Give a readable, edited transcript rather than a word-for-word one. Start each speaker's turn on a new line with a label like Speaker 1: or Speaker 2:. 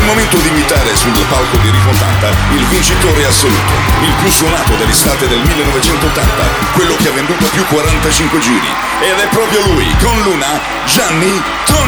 Speaker 1: momento di imitare sul palco di Rick 80 il vincitore assoluto, il più suonato dell'estate del 1980, quello che ha venduto più 45 giri. Ed è proprio lui, con Luna, Gianni Togni.